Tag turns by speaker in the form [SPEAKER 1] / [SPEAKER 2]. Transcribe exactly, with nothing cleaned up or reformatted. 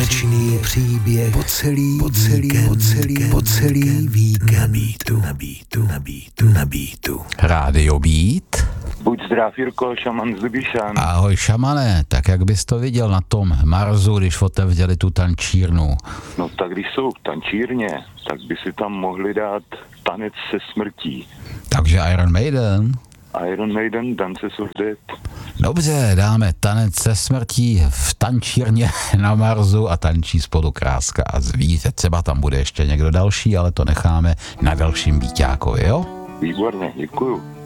[SPEAKER 1] Konečný příběh po celý, po celý, po celý, po celý víkend. Na beatu, na beatu, na beatu, na beatu.
[SPEAKER 2] Rádio Beat.
[SPEAKER 3] Buď zdrav, Jirko, šaman z Libišan.
[SPEAKER 2] Ahoj šamane, tak jak bys to viděl na tom Marsu, když otevřeli tu tančírnu?
[SPEAKER 3] No tak když jsou v tančírně, tak by si tam mohli dát tanec se smrtí.
[SPEAKER 2] Takže Iron Maiden?
[SPEAKER 3] Iron Maiden, Dances of Death.
[SPEAKER 2] Dobře, dáme tanec se smrtí v tančírně na Marsu a tančí spolu Kráska a Zvíře. Třeba tam bude ještě někdo další, ale to necháme na dalším Víťákovi, jo?
[SPEAKER 3] Výborně, děkuju.